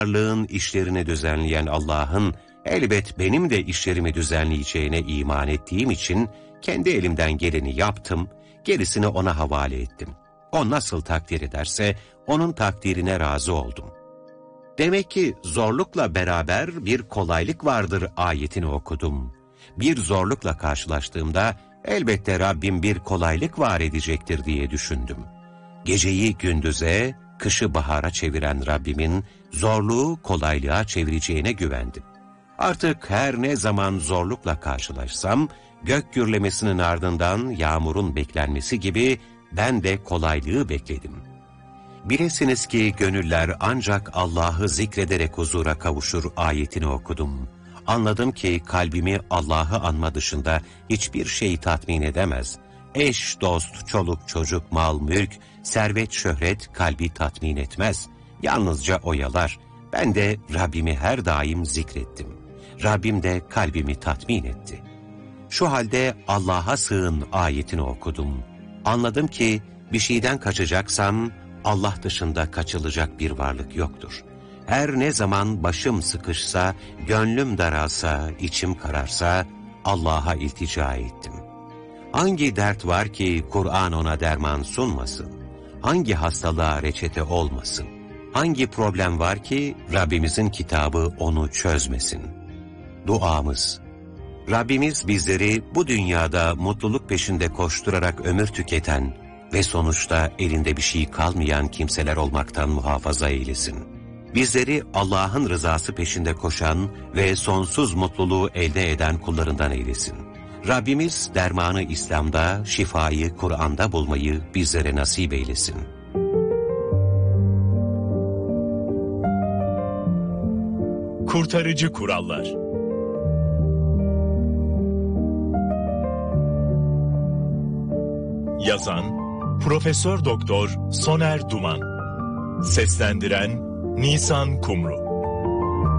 varlığın işlerini düzenleyen Allah'ın elbet benim de işlerimi düzenleyeceğine iman ettiğim için kendi elimden geleni yaptım, gerisini ona havale ettim. O nasıl takdir ederse onun takdirine razı oldum. Demek ki zorlukla beraber bir kolaylık vardır ayetini okudum. Bir zorlukla karşılaştığımda elbette Rabbim bir kolaylık var edecektir diye düşündüm. Geceyi gündüze, kışı bahara çeviren Rabbimin zorluğu kolaylığa çevireceğine güvendim. Artık her ne zaman zorlukla karşılaşsam, gök gürlemesinin ardından yağmurun beklenmesi gibi ben de kolaylığı bekledim. Bilesiniz ki gönüller ancak Allah'ı zikrederek huzura kavuşur ayetini okudum. Anladım ki kalbimi Allah'ı anma dışında hiçbir şey tatmin edemez. Eş, dost, çoluk, çocuk, mal, mülk, servet, şöhret kalbi tatmin etmez. Yalnızca oyalar. Ben de Rabbimi her daim zikrettim. Rabbim de kalbimi tatmin etti. Şu halde Allah'a sığın ayetini okudum. Anladım ki bir şeyden kaçacaksam Allah dışında kaçılacak bir varlık yoktur. Her ne zaman başım sıkışsa, gönlüm daralsa, içim kararsa Allah'a iltica ettim. Hangi dert var ki Kur'an ona derman sunmasın? Hangi hastalığa reçete olmasın? Hangi problem var ki Rabbimizin kitabı onu çözmesin? Duamız: Rabbimiz bizleri bu dünyada mutluluk peşinde koşturarak ömür tüketen ve sonuçta elinde bir şey kalmayan kimseler olmaktan muhafaza eylesin. Bizleri Allah'ın rızası peşinde koşan ve sonsuz mutluluğu elde eden kullarından eylesin. Rabbimiz dermanı İslam'da, şifayı Kur'an'da bulmayı bizlere nasip eylesin. Kurtarıcı kurallar. Yazan Profesör Doktor Soner Duman. Seslendiren Nisan Kumru.